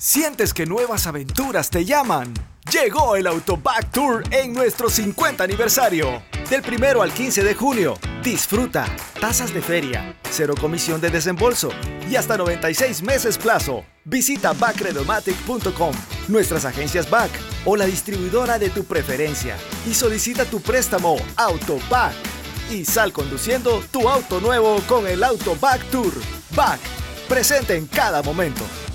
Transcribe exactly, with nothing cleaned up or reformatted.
¿Sientes que nuevas aventuras te llaman? Llegó el Autobac Tour en nuestro cincuenta aniversario. Del primero al quince de junio, disfruta tasas de feria, cero comisión de desembolso y hasta noventa y seis meses plazo. Visita bacredomatic punto com, nuestras agencias B A C o la distribuidora de tu preferencia y solicita tu préstamo Autobac. Y sal conduciendo tu auto nuevo con el Autobac Tour. B A C, presente en cada momento.